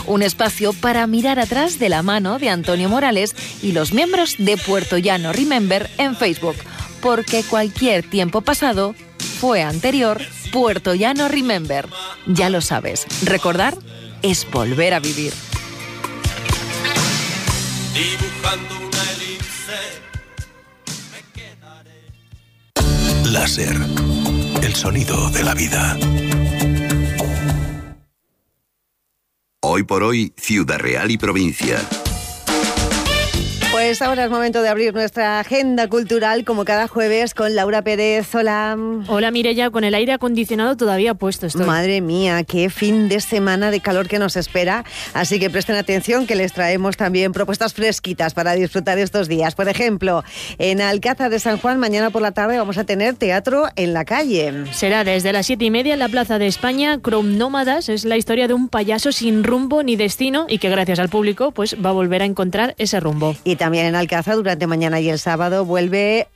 un espacio para mirar atrás de la mano de Antonio Morales y los miembros de Puertollano Remember en Facebook, porque cualquier tiempo pasado fue anterior. Puertollano Remember. Ya lo sabes, recordar es volver a vivir. Dibujando una elipse, me quedaré. Láser, el sonido de la vida. Hoy por hoy, Ciudad Real y provincia. Pues ahora es momento de abrir nuestra agenda cultural, como cada jueves, con Laura Pérez. Hola. Hola, Mireia, con el aire acondicionado todavía puesto estoy. Madre mía, qué fin de semana de calor que nos espera. Así que presten atención, que les traemos también propuestas fresquitas para disfrutar estos días. Por ejemplo, en Alcázar de San Juan, mañana por la tarde vamos a tener teatro en la calle. Será desde las 7:30 en la Plaza de España. Cromnómadas es la historia de un payaso sin rumbo ni destino y que gracias al público pues va a volver a encontrar ese rumbo. Y también en Alcázar, durante mañana y el sábado, vuelve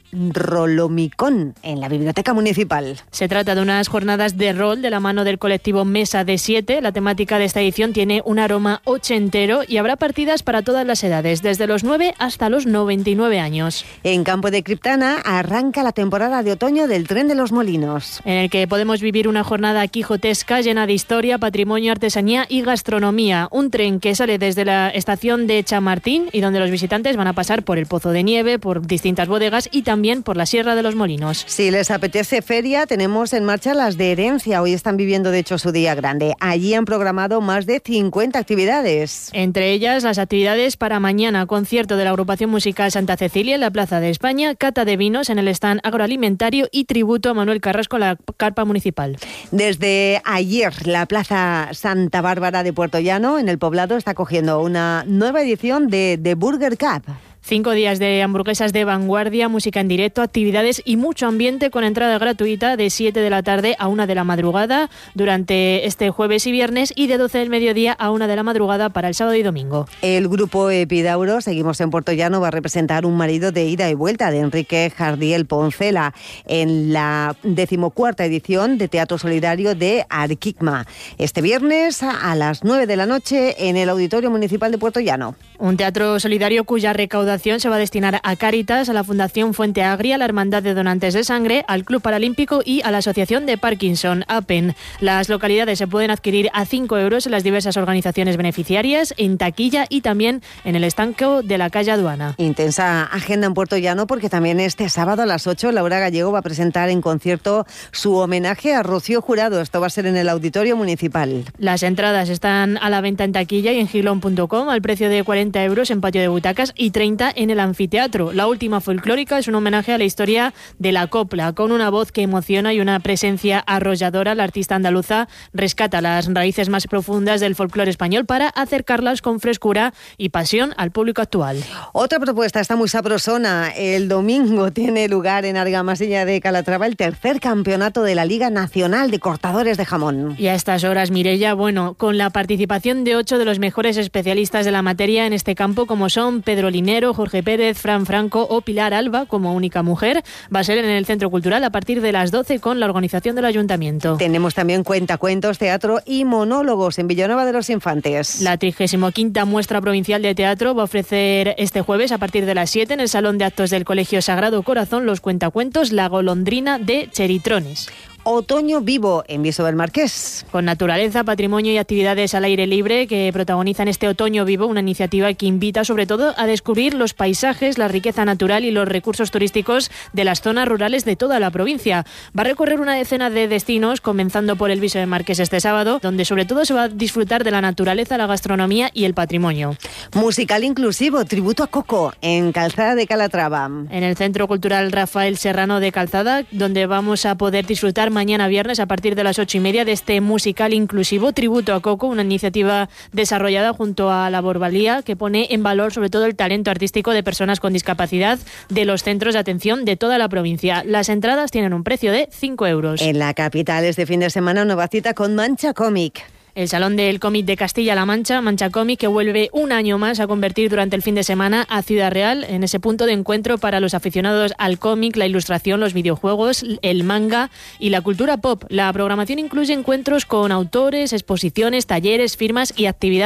Rolomicón en la Biblioteca Municipal. Se trata de unas jornadas de rol de la mano del colectivo Mesa de 7. La temática de esta edición tiene un aroma ochentero y habrá partidas para todas las edades, desde los 9 hasta los 99 años. En Campo de Criptana arranca la temporada de otoño del Tren de los Molinos, en el que podemos vivir una jornada quijotesca llena de historia, patrimonio, artesanía y gastronomía. Un tren que sale desde la estación de Chamartín y donde los visitantes van a pasar por el Pozo de Nieve, por distintas bodegas y también por la Sierra de los Molinos. Si les apetece feria, tenemos en marcha las de Herencia. Hoy están viviendo, de hecho, su día grande. Allí han programado más de 50 actividades. Entre ellas, las actividades para mañana: concierto de la agrupación musical Santa Cecilia en la Plaza de España, cata de vinos en el stand agroalimentario y tributo a Manuel Carrasco en la carpa municipal. Desde ayer, la Plaza Santa Bárbara de Puertollano, en el Poblado, está cogiendo una nueva edición de The Burger Cup. 5 días de hamburguesas de vanguardia, música en directo, actividades y mucho ambiente con entrada gratuita de 7 de la tarde a 1 de la madrugada durante este jueves y viernes y de 12 del mediodía a 1 de la madrugada para el sábado y domingo. El grupo Epidauro, seguimos en Puertollano, va a representar Un marido de ida y vuelta de Enrique Jardiel Poncela en la 14ª edición de Teatro Solidario de Arquigma. Este viernes a las 9 de la noche en el Auditorio Municipal de Puertollano. Un teatro solidario cuya recaudación se va a destinar a Cáritas, a la Fundación Fuente Agria, a la Hermandad de Donantes de Sangre, al Club Paralímpico y a la Asociación de Parkinson, APEN. Las localidades se pueden adquirir a 5 euros en las diversas organizaciones beneficiarias, en taquilla y también en el estanco de la calle Aduana. Intensa agenda en Puertollano, porque también este sábado a las 8 Laura Gallego va a presentar en concierto su homenaje a Rocío Jurado. Esto va a ser en el Auditorio Municipal. Las entradas están a la venta en taquilla y en gilón.com al precio de 40 euros en patio de butacas y 30 en el anfiteatro. La última folclórica es un homenaje a la historia de la copla. Con una voz que emociona y una presencia arrolladora, la artista andaluza rescata las raíces más profundas del folclore español para acercarlas con frescura y pasión al público actual. Otra propuesta está muy sabrosona. El domingo tiene lugar en Argamasilla de Calatrava el tercer campeonato de la Liga Nacional de Cortadores de Jamón. Y a estas horas, Mireia, con la participación de 8 de los mejores especialistas de la materia en este campo, como son Pedro Linero, Jorge Pérez, Fran Franco o Pilar Alba, como única mujer. Va a ser en el Centro Cultural a partir de las 12 con la organización del Ayuntamiento. Tenemos también cuentacuentos, teatro y monólogos en Villanueva de los Infantes. La 35ª Muestra Provincial de Teatro va a ofrecer este jueves a partir de las 7 en el Salón de Actos del Colegio Sagrado Corazón los cuentacuentos La golondrina de Cheritrones. Otoño Vivo en Viso del Marqués. Con naturaleza, patrimonio y actividades al aire libre que protagonizan este Otoño Vivo, una iniciativa que invita sobre todo a descubrir los paisajes, la riqueza natural y los recursos turísticos de las zonas rurales de toda la provincia. Va a recorrer una decena de destinos, comenzando por el Viso del Marqués este sábado, donde sobre todo se va a disfrutar de la naturaleza, la gastronomía y el patrimonio. Musical inclusivo, tributo a Coco en Calzada de Calatrava. En el Centro Cultural Rafael Serrano de Calzada, donde vamos a poder disfrutar mañana viernes a partir de las 8:30 de este musical inclusivo Tributo a Coco, una iniciativa desarrollada junto a la Borbalía que pone en valor sobre todo el talento artístico de personas con discapacidad de los centros de atención de toda la provincia. Las entradas tienen un precio de 5 euros. En la capital este fin de semana nueva cita con Mancha Cómic. El Salón del Cómic de Castilla-La Mancha, Mancha Cómic, que vuelve un año más a convertir durante el fin de semana a Ciudad Real en ese punto de encuentro para los aficionados al cómic, la ilustración, los videojuegos, el manga y la cultura pop. La programación incluye encuentros con autores, exposiciones, talleres, firmas y actividades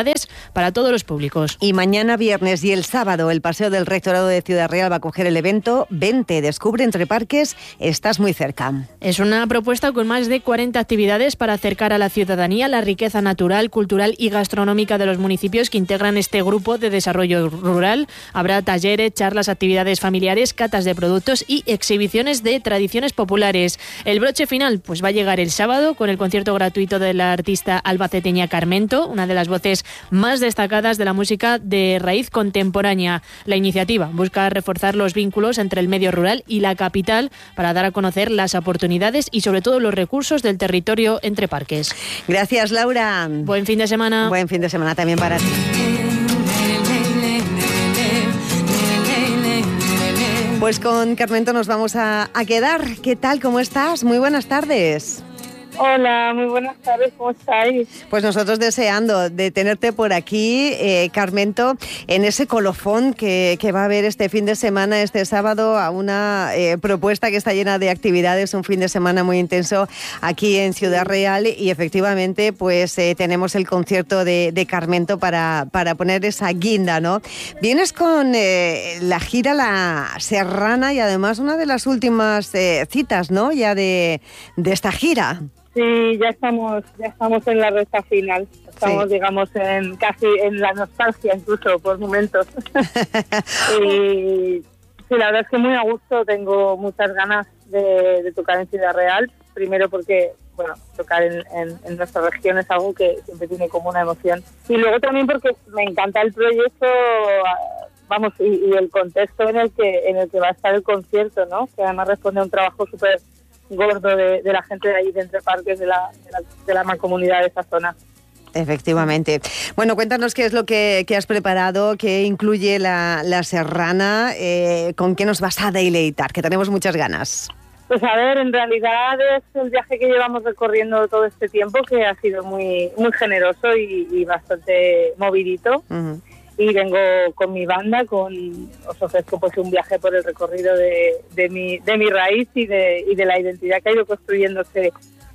para todos los públicos. Y mañana viernes y el sábado el Paseo del Rectorado de Ciudad Real va a coger el evento Vente, descubre entre parques, estás muy cerca. Es una propuesta con más de 40 actividades para acercar a la ciudadanía la riqueza natural, cultural y gastronómica de los municipios que integran este grupo de desarrollo rural. Habrá talleres, charlas, actividades familiares, catas de productos y exhibiciones de tradiciones populares. El broche final pues va a llegar el sábado con el concierto gratuito de la artista albaceteña Carmento, una de las voces más destacadas de la música de raíz contemporánea. La iniciativa busca reforzar los vínculos entre el medio rural y la capital para dar a conocer las oportunidades y sobre todo los recursos del territorio entre parques. Gracias, Laura. Buen fin de semana. Buen fin de semana también para ti. Pues con Carmento nos vamos a quedar. ¿Qué tal? ¿Cómo estás? Muy buenas tardes. Hola, muy buenas tardes, ¿cómo estáis? Pues nosotros deseando de tenerte por aquí, Carmento, en ese colofón que va a haber este fin de semana, este sábado, a una propuesta que está llena de actividades, un fin de semana muy intenso aquí en Ciudad Real y efectivamente pues tenemos el concierto de Carmento para poner esa guinda, ¿no? Vienes con la gira La Serrana y además una de las últimas citas, ¿no? Ya de esta gira. Sí, ya estamos en la recta final. Estamos, sí, digamos, casi en la nostalgia, incluso por momentos. Y sí, la verdad es que muy a gusto. Tengo muchas ganas de tocar en Ciudad Real. Primero porque, bueno, tocar en nuestra región es algo que siempre tiene como una emoción. Y luego también porque me encanta el proyecto, vamos, y el contexto en el que va a estar el concierto, ¿no? Que además responde a un trabajo súper gordo de la gente de ahí, de Entre Parques, de la mancomunidad de esa zona. Efectivamente. Bueno, cuéntanos qué es lo que has preparado, qué incluye la Serrana, con qué nos vas a deleitar, que tenemos muchas ganas. Pues a ver, en realidad es el viaje que llevamos recorriendo todo este tiempo, que ha sido muy, muy generoso y bastante movidito. Uh-huh. Y vengo con mi banda, os ofrezco pues un viaje por el recorrido de mi raíz y de la identidad que ha ido construyéndose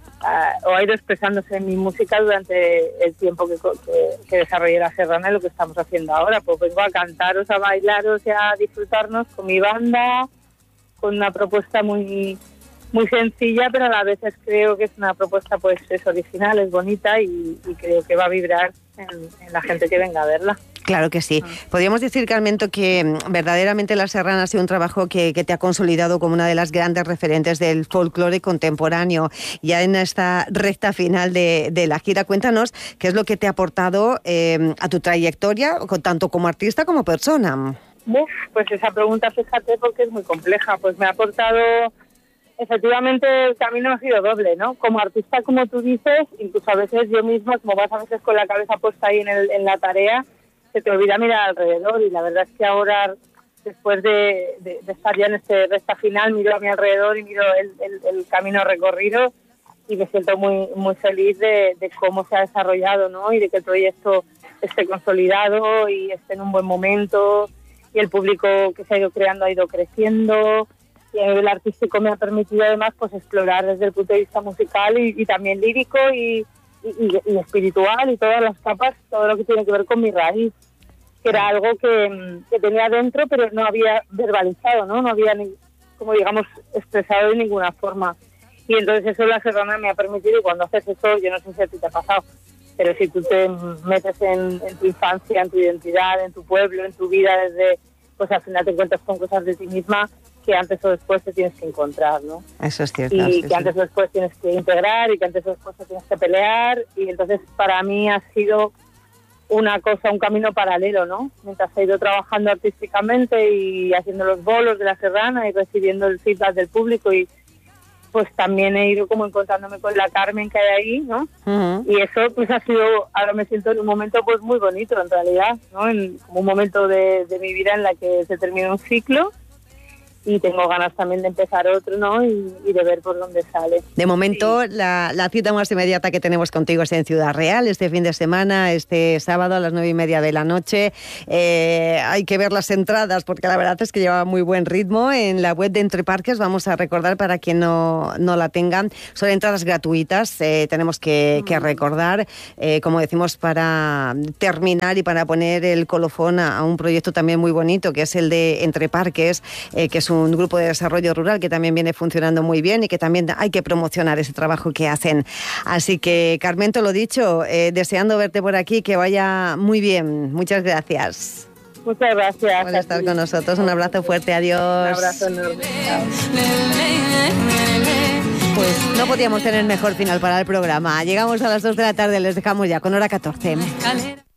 o ha ido expresándose en mi música durante el tiempo que desarrollé la Serrana y lo que estamos haciendo ahora. Pues vengo a cantaros, a bailaros y a disfrutarnos con mi banda, con una propuesta muy, muy sencilla, pero a la vez creo que es una propuesta pues es original, es bonita y creo que va a vibrar en la gente que venga a verla. Claro que sí. Podríamos decir, Carmento, que verdaderamente La Serrana ha sido un trabajo que te ha consolidado como una de las grandes referentes del folclore contemporáneo. Ya en esta recta final de la gira, cuéntanos qué es lo que te ha aportado a tu trayectoria, tanto como artista como persona. Pues esa pregunta, fíjate, porque es muy compleja. Pues me ha aportado, efectivamente, el camino ha sido doble, ¿no? Como artista, como tú dices, incluso a veces yo misma, como vas a veces con la cabeza puesta ahí en la tarea, se te olvida mirar alrededor, y la verdad es que ahora, después de estar ya en este recta final, miro a mi alrededor y miro el camino recorrido y me siento muy, muy feliz de cómo se ha desarrollado, ¿no? Y de que el proyecto esté consolidado y esté en un buen momento, y el público que se ha ido creando ha ido creciendo, y a nivel artístico me ha permitido además pues explorar desde el punto de vista musical y también lírico y espiritual y todas las capas, todo lo que tiene que ver con mi raíz, que era algo que tenía dentro pero no había verbalizado, no había como digamos expresado de ninguna forma, y entonces eso La Serrana me ha permitido. Y cuando haces eso, yo no sé si a ti te ha pasado, pero si tú te metes en tu infancia, en tu identidad, en tu pueblo, en tu vida, pues al final te encuentras con cosas de ti misma que antes o después te tienes que encontrar, ¿no? Eso es cierto. Y que antes o después tienes que integrar, y que antes o después te tienes que pelear, y entonces para mí ha sido un camino paralelo, ¿no? Mientras he ido trabajando artísticamente y haciendo los bolos de La Serrana y recibiendo el feedback del público, y pues también he ido como encontrándome con la Carmen que hay ahí, ¿no? Uh-huh. Y eso pues ha sido, ahora me siento en un momento pues muy bonito en realidad, ¿no? Como un momento de mi vida en la que se termina un ciclo y tengo ganas también de empezar otro, ¿no? Y de ver por dónde sale. De momento, la cita más inmediata que tenemos contigo es en Ciudad Real, este fin de semana, este sábado a las 9:30 de la noche. Hay que ver las entradas, porque la verdad es que lleva muy buen ritmo. En la web de Entre Parques, vamos a recordar para quien no la tengan, son entradas gratuitas, tenemos que recordar, como decimos, para terminar y para poner el colofón a un proyecto también muy bonito, que es el de Entre Parques, que es un grupo de desarrollo rural que también viene funcionando muy bien y que también hay que promocionar ese trabajo que hacen. Así que, Carmento, lo dicho, deseando verte por aquí, que vaya muy bien. Muchas gracias. Muchas gracias por estar con nosotros. Un abrazo fuerte, adiós. Un abrazo enorme. Chao. Pues no podíamos tener mejor final para el programa. Llegamos a las 2 de la tarde, les dejamos ya con hora 14.